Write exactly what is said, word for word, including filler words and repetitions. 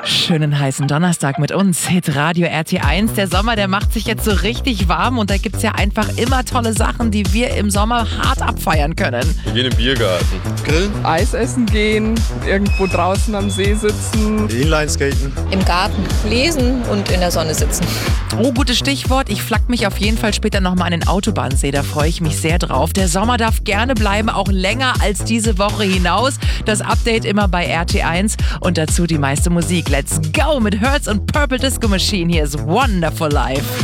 Schönen heißen Donnerstag mit uns, Hitradio R T eins. Der Sommer, der macht sich jetzt so richtig warm und da gibt's ja einfach immer tolle Sachen, die wir im Sommer hart abfeiern können. Wir gehen in den Biergarten. Grillen. Eis essen gehen, irgendwo draußen am See sitzen. Inlineskaten. Im Garten lesen und in der Sonne sitzen. Oh, gutes Stichwort. Ich flack mich auf jeden Fall später nochmal an den Autobahnsee. Da freue ich mich sehr drauf. Der Sommer darf gerne bleiben, auch länger als diese Woche hinaus. Das Update immer bei R T eins und dazu die meiste Musik. Let's go mit Hertz und Purple Disco Machine. Hier ist Wonderful Life.